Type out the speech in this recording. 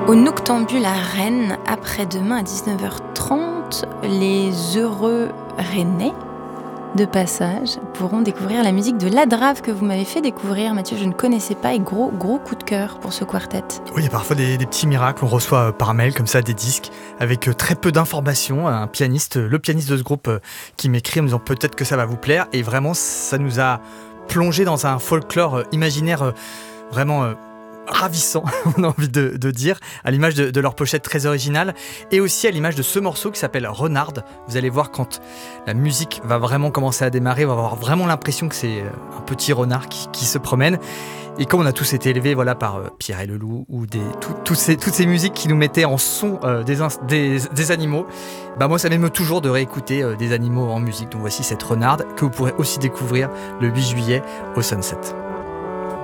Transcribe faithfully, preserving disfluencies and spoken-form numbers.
Au Noctambule à Rennes, après-demain à dix-neuf heures trente, les heureux Rennais de passage pourront découvrir la musique de l'Adrave que vous m'avez fait découvrir, Mathieu. Je ne connaissais pas et gros, gros coup de cœur pour ce quartet. Oui, il y a parfois des, des petits miracles. On reçoit par mail comme ça des disques avec très peu d'informations. Un pianiste, le pianiste de ce groupe qui m'écrit en me disant peut-être que ça va vous plaire. Et vraiment, ça nous a plongé dans un folklore imaginaire vraiment ravissant, on a envie de, de dire, à l'image de, de leur pochette très originale et aussi à l'image de ce morceau qui s'appelle Renard. Vous allez voir quand la musique va vraiment commencer à démarrer, on va avoir vraiment l'impression que c'est un petit renard qui, qui se promène. Et comme on a tous été élevés voilà, par euh, Pierre et le Loup ou des, tout, tout ces, toutes ces musiques qui nous mettaient en son euh, des, ins- des, des animaux, bah moi ça m'émeut toujours de réécouter euh, des animaux en musique. Donc voici cette Renard que vous pourrez aussi découvrir le huit juillet au Sunset.